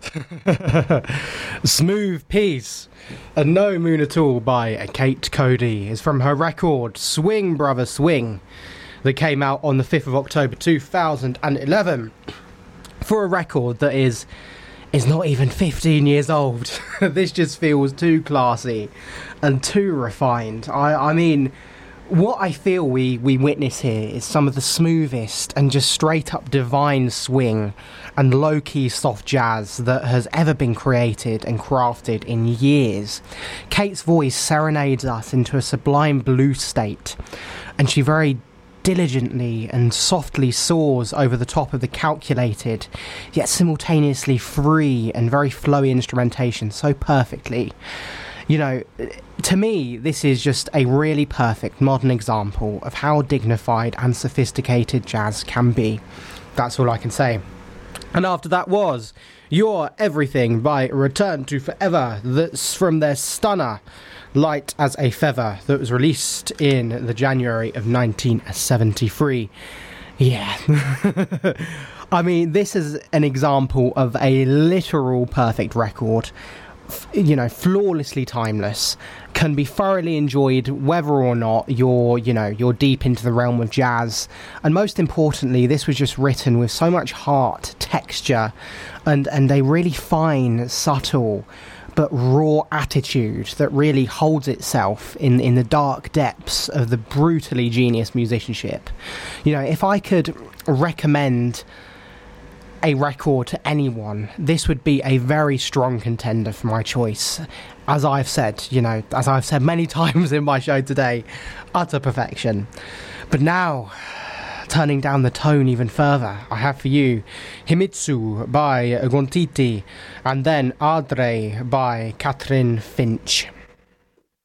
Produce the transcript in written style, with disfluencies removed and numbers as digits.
Smooth Piece, and No Moon at All by Kate Cody is from her record Swing Brother Swing that came out on the 5th of October 2011 for a record that is not even 15 years old. This just feels too classy and too refined. I mean, what I feel we witness here is some of the smoothest and just straight up divine swing and low-key soft jazz that has ever been created and crafted in years. Kate's voice serenades us into a sublime blues state, and she very diligently and softly soars over the top of the calculated yet simultaneously free and very flowy instrumentation so perfectly. You know, to me, this is just a really perfect modern example of how dignified and sophisticated jazz can be. That's all I can say. And after that was You're Everything by Return to Forever. That's from their stunner, Light as a Feather, that was released in the January of 1973. Yeah. I mean, this is an example of a literal perfect record. You know, flawlessly timeless, can be thoroughly enjoyed whether or not you're deep into the realm of jazz. And most importantly, this was just written with so much heart, texture, and a really fine, subtle but raw attitude that really holds itself in the dark depths of the brutally genius musicianship. You know, if I could recommend a record to anyone, this would be a very strong contender for my choice. As I've said many times in my show today, utter perfection. But now, turning down the tone even further, I have for you Himitsu by Gontiti, and then Adre by Catherine Finch.